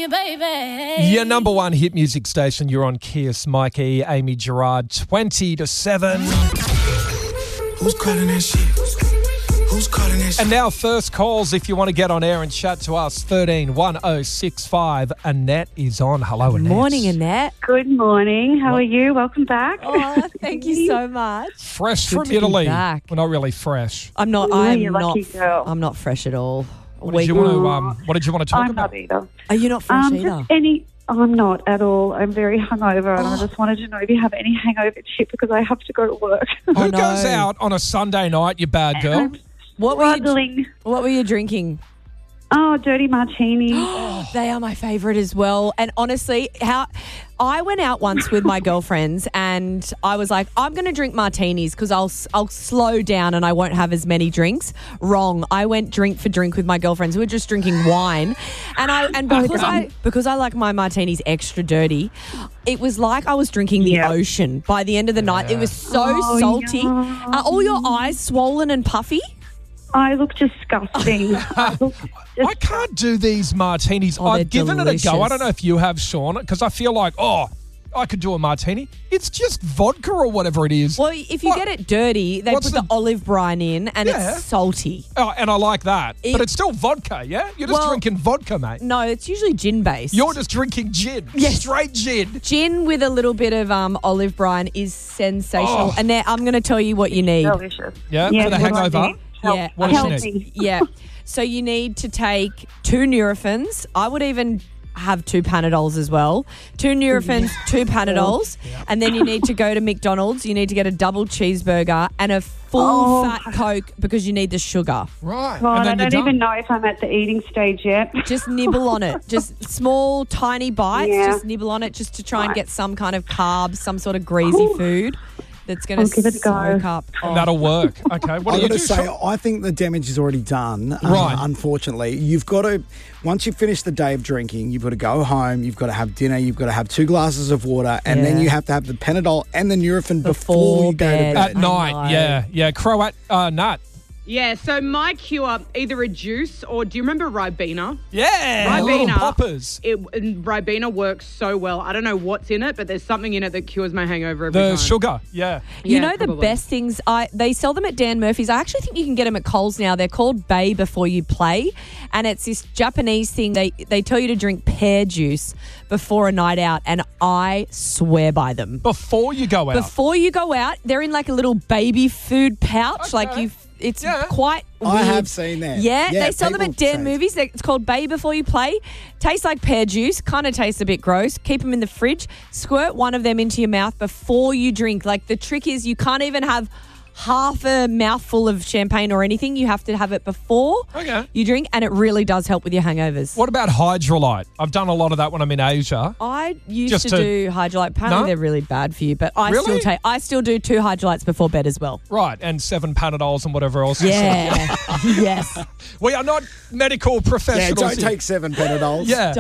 you, baby. Your number one hit music station. You're on Kiss. Mikey, Amy Gerard, 20 to 7. Who's calling that shit? Who's calling that shit? And now first calls if you want to get on air and chat to us. 131065. Annette is on. Hello, Annette. Morning, Annette. Good morning. How are you? Welcome back. Oh, thank you so much. Fresh Good from to be Italy. back. Well, not really fresh. I'm not. Oh, I'm you not. lucky girl. I'm not fresh at all. What did you want to talk I'm about? not either. Are you not fresh either? Just any. I'm not at all. I'm very hungover, and I just wanted to know if you have any hangover tip because I have to go to work. Who no. goes out on a Sunday night, you bad girl? What were you? Struggling. What were you drinking? Oh, dirty martini. They are my favourite as well. And honestly, I went out once with my girlfriends and I was like, I'm going to drink martinis because I'll slow down and I won't have as many drinks. Wrong. I went drink for drink with my girlfriends. We were just drinking wine. And because I like my martinis extra dirty, it was like I was drinking the ocean by the end of the night. It was so salty. Yeah. Are all your eyes swollen and puffy? I look disgusting. I can't do these martinis. Oh, they're I've given it a delicious. go. I don't know if you have, Sean, because I feel like, I could do a martini. It's just vodka or whatever it is. Well, if you get it dirty, they put the olive brine in and it's salty. Oh, and I like that. But it's still vodka, yeah? You're just drinking vodka, mate. No, it's usually gin-based. You're just drinking gin. Yes. Straight gin. Gin with a little bit of olive brine is sensational. And now I'm going to tell you what you need. Delicious. Yeah, Yeah, for the what do I hangover. need? Yeah. What does Help she need? me. Yeah. So you need to take 2 Nurophens. I would even have 2 Panadols as well. 2 Nurophens, 2 Panadols. And then you need to go to McDonald's. You need to get a double cheeseburger and a full fat Coke because you need the sugar. Right. God, I and then don't you're even done. know if I'm at the eating stage yet. Just nibble on it. Just small, tiny bites. Yeah. Just nibble on it just to try and get some kind of carbs, some sort of greasy food that's going I'll to give it a go. soak up. Oh. That'll work. Okay. What I've do you got do, to say, Sean? I think the damage is already done. Right. Unfortunately, you've got to, once you finish the day of drinking, you've got to go home, you've got to have dinner, you've got to have 2 glasses of water, and then you have to have the Panadol and the Nurofen before you go to bed. bed. At night, yeah. Croat nut. Yeah, so my cure, either a juice or do you remember Ribena? Yeah. Little Ribena. poppers. Ribena works so well. I don't know what's in it, but there's something in it that cures my hangover every The time. sugar, yeah. You Yeah, know the probably. best things, they sell them at Dan Murphy's. I actually think you can get them at Coles now. They're called Bay Before You Play. And it's this Japanese thing. They tell you to drink pear juice before a night out. And I swear by them. Before you go out. Before you go out, they're in like a little baby food pouch. Okay. Like it's quite weird. I have seen that. Yeah, Yeah, they sell them at people Dan say- Movies. It's called Bay Before You Play. Tastes like pear juice. Kind of tastes a bit gross. Keep them in the fridge. Squirt one of them into your mouth before you drink. Like the trick is you can't even have half a mouthful of champagne or anything. You have to have it before you drink, and it really does help with your hangovers. What about Hydrolite? I've done a lot of that when I'm in Asia. I used Just to to- do Hydrolite. Apparently No? they're really bad for you, but I Really? still do 2 Hydrolites before bed as well. Right, and 7 Panadols and whatever else. Yeah. Yes. We are not medical Yeah, professionals. don't here. take 7 Panadols. Don't.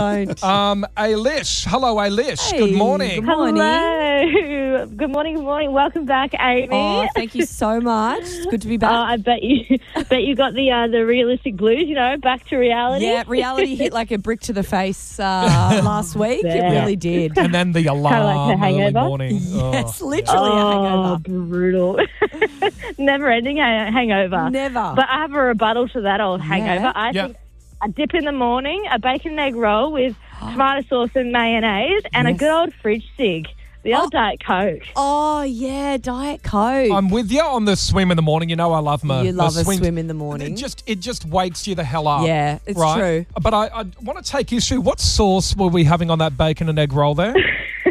Ailish. Hello, Ailish. Hey, Good morning. good morning. Hello. Good morning. Welcome back, Amy. Oh, thank you so much. It's good to be back. I bet you got the realistic blues. Back to reality. Yeah, reality hit like a brick to the face last week. It Yeah. really did. And then the alarm Kinda like the early hangover. morning. Yes, literally a hangover. Brutal. Never ending hangover. Never. But I have a rebuttal to that old hangover. I Yeah. think a dip in the morning, a bacon and egg roll with tomato sauce and mayonnaise, and a good old fridge cig. The old Diet Coke. Oh, yeah, Diet Coke. I'm with you on the swim in the morning. You know I love my You love my a swim. swim in the morning. It just wakes you the hell up. Yeah, it's right? true. But I want to take issue. What sauce were we having on that bacon and egg roll there?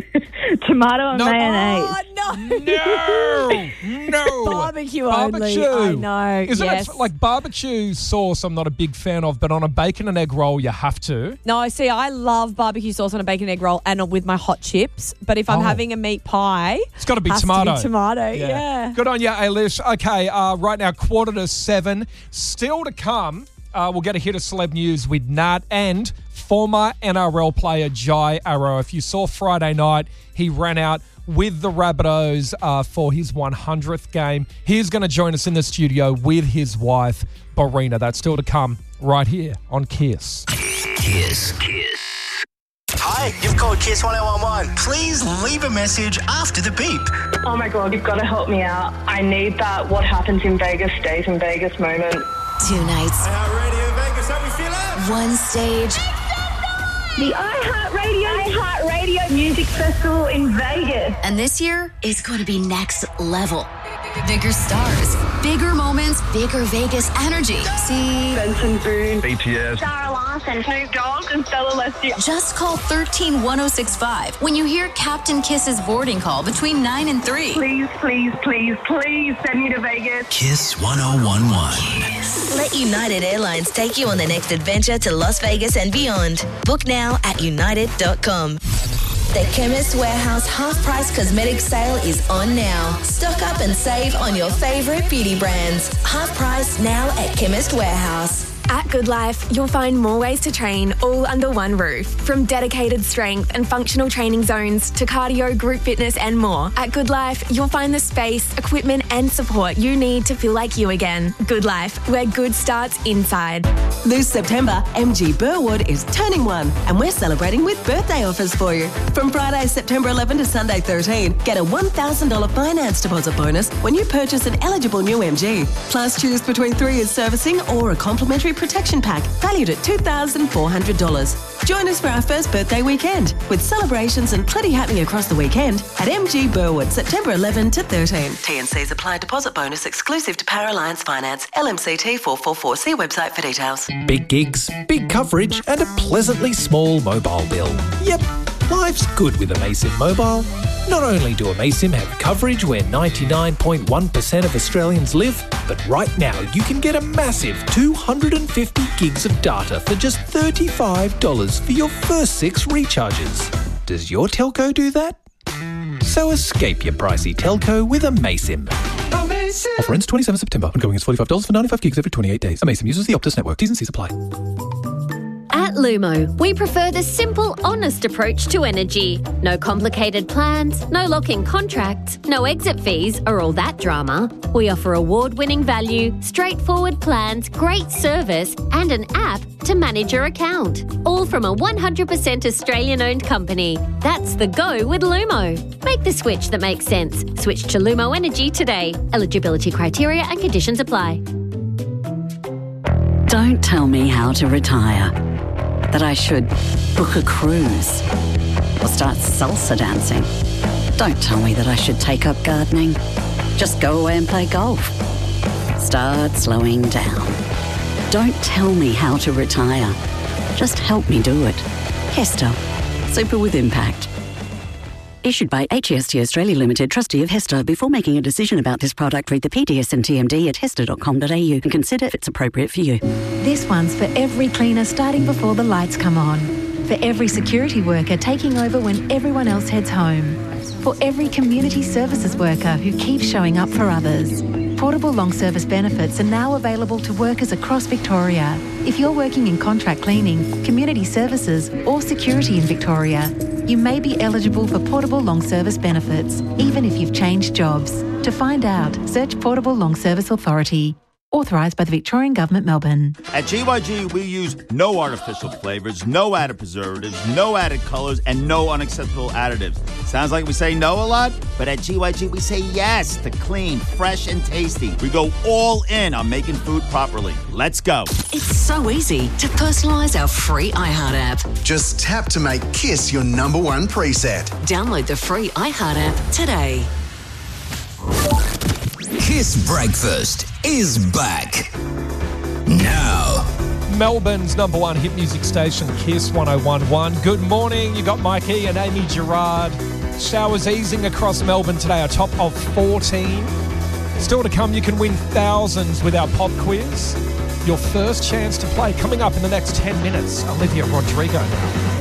Tomato and No. mayonnaise. Oh, no. No. Barbecue Barbecue. only. I know. Isn't yes. it like barbecue sauce? I'm not a big fan of, but on a bacon and egg roll, you have to. No, see, I love barbecue sauce on a bacon egg roll and with my hot chips. But if I'm having a meat pie, It's got to be has tomato. to be tomato. Yeah. Good on you, Ailish. Okay, right now, 6:45. Still to come, we'll get a hit of celeb news with Nat and former NRL player Jai Arrow. If you saw Friday night, he ran out with the Rabbitohs for his 100th game. He's going to join us in the studio with his wife, Barina. That's still to come right here on Kiss. Kiss. Hey, you've called Kiss 1011. Please leave a message after the beep. Oh my God, you've got to help me out. I need that what happens in Vegas stays in Vegas moment. 2 nights. Radio Vegas, how we feeling? 1 stage. The iHeartRadio Music Festival in Vegas. And this year is going to be next level. Bigger stars, bigger moments, bigger Vegas energy. See Benson Boone, BTS, Sarah Larson, Snoop Dogg, and Stella Leslie. just call 131065 when you hear Captain Kiss's boarding call between 9 and 3. Please, please, please, please send me to Vegas. Kiss 1011. Let United Airlines take you on the next adventure to Las Vegas and beyond. Book now at united.com. The Chemist Warehouse half-price cosmetic sale is on now. Stock up and save on your favourite beauty brands. Half price now at Chemist Warehouse. At Good Life, you'll find more ways to train all under one roof. From dedicated strength and functional training zones to cardio, group fitness and more. At Good Life, you'll find the space, equipment and support you need to feel like you again. Good Life, where good starts inside. This September, MG Burwood is turning 1 and we're celebrating with birthday offers for you. From Friday, September 11 to Sunday 13, get a $1,000 finance deposit bonus when you purchase an eligible new MG. Plus, choose between 3 years servicing or a complimentary protection pack valued at $2,400. Join us for our first birthday weekend with celebrations and plenty happening across the weekend at MG Burwood, September 11 to 13. T&Cs apply. Deposit bonus exclusive to Power Alliance Finance. LMCT 444. See website for details. Big gigs, big coverage and a pleasantly small mobile bill. Yep, life's good with Amasim Mobile. Not only do Amasim have coverage where 99.1% of Australians live, but right now you can get a massive 250 gigs of data for just $35 for your first 6 recharges. Does your telco do that? So escape your pricey telco with Amasim. Offer ends 27 September. Ongoing is $45 for 95 gigs every 28 days. Amasim uses the Optus network. T's and C's apply. At Lumo, we prefer the simple, honest approach to energy. No complicated plans, no lock-in contracts, no exit fees or all that drama. We offer award-winning value, straightforward plans, great service and an app to manage your account. All from a 100% Australian-owned company. That's the go with Lumo. Make the switch that makes sense. Switch to Lumo Energy today. Eligibility criteria and conditions apply. Don't tell me how to retire. That I should book a cruise or start salsa dancing. Don't tell me that I should take up gardening. Just go away and play golf. Start slowing down. Don't tell me how to retire. Just help me do it. Hester. Super with impact. Issued by HEST Australia Limited, trustee of Hester. Before making a decision about this product, read the PDS and TMD at hester.com.au and consider if it's appropriate for you. This one's for every cleaner starting before the lights come on. For every security worker taking over when everyone else heads home. For every community services worker who keeps showing up for others. Portable long service benefits are now available to workers across Victoria. If you're working in contract cleaning, community services or security in Victoria, you may be eligible for portable long service benefits, even if you've changed jobs. To find out, search Portable Long Service Authority. Authorised by the Victorian Government, Melbourne. At GYG, we use no artificial flavours, no added preservatives, no added colours, and no unacceptable additives. Sounds like we say no a lot, but at GYG, we say yes to clean, fresh, and tasty. We go all in on making food properly. Let's go. It's so easy to personalise our free iHeart app. Just tap to make Kiss your #1 preset. Download the free iHeart app today. Kiss Breakfast is back now. Melbourne's #1 hit music station, Kiss 1011. Good morning. You got Mikey and Amy Gerard. Showers easing across Melbourne today, a top of 14. Still to come, you can win thousands with our pop quiz. Your first chance to play coming up in the next 10 minutes. Olivia Rodrigo now.